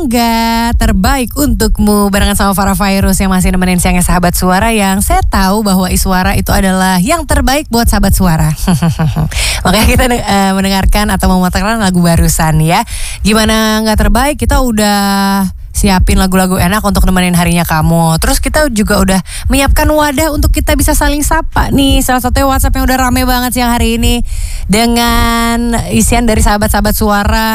nggak terbaik untukmu barengan sama Farah Virus yang masih nemenin siangnya Sahabat Suara, yang saya tahu bahwa Iswara itu adalah yang terbaik buat Sahabat Suara. Makanya kita mendengarkan atau memutarkan lagu barusan ya. Gimana nggak terbaik, kita udah siapin lagu-lagu enak untuk nemenin harinya kamu. Terus kita juga udah menyiapkan wadah untuk kita bisa saling sapa nih. Salah satunya WhatsApp yang udah rame banget siang hari ini dengan isian dari sahabat-sahabat suara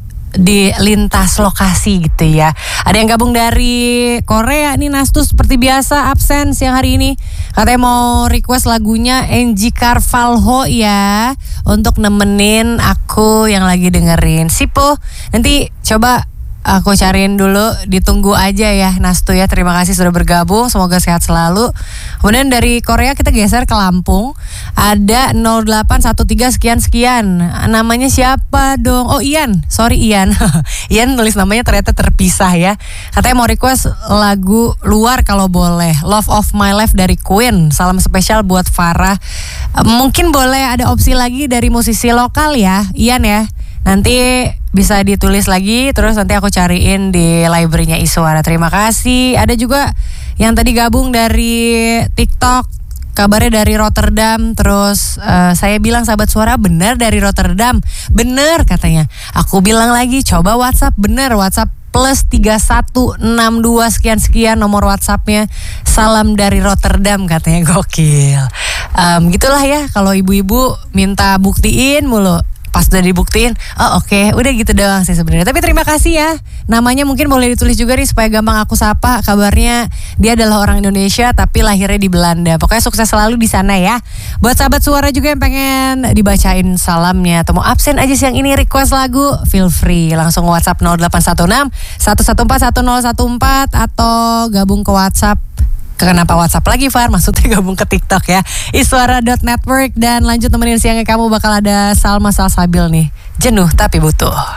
di lintas lokasi gitu ya. Ada yang gabung dari Korea nih, Nastu seperti biasa absen siang hari ini. Katanya mau request lagunya Angie Carvalho ya, untuk nemenin aku yang lagi dengerin. Sipo, nanti coba aku cariin dulu, ditunggu aja ya Nastu ya. Terima kasih sudah bergabung, semoga sehat selalu. Kemudian dari Korea kita geser ke Lampung. Ada 0813 sekian-sekian. Namanya siapa dong? Oh Ian, sorry Ian. Ian nulis namanya ternyata terpisah ya. Katanya mau request lagu luar kalau boleh, Love of My Life dari Queen. Salam spesial buat Farah. Mungkin boleh ada opsi lagi dari musisi lokal ya Ian ya. Nanti bisa ditulis lagi, terus nanti aku cariin di library-nya Iswara. Terima kasih. Ada juga yang tadi gabung dari TikTok, kabarnya dari Rotterdam. Terus saya bilang Sahabat Suara bener dari Rotterdam. Bener katanya. Aku bilang lagi coba WhatsApp, bener WhatsApp plus 3162 sekian-sekian nomor WhatsAppnya. Salam dari Rotterdam katanya, gokil. Gitulah ya kalau ibu-ibu minta buktiin mulu. Pas udah dibuktiin, oh oke, udah gitu doang sih sebenarnya. Tapi terima kasih ya. Namanya mungkin boleh ditulis juga nih supaya gampang aku sapa. Kabarnya dia adalah orang Indonesia tapi lahirnya di Belanda. Pokoknya sukses selalu di sana ya. Buat Sahabat Suara juga yang pengen dibacain salamnya atau mau absen aja siang ini request lagu, feel free langsung WhatsApp 0816 114 1014 atau gabung ke WhatsApp. Kenapa WhatsApp lagi Far? Maksudnya gabung ke TikTok ya, Iswara.network. Dan lanjut temenin siangnya kamu, bakal ada Salma Salsabil nih, Jenuh Tapi Butuh.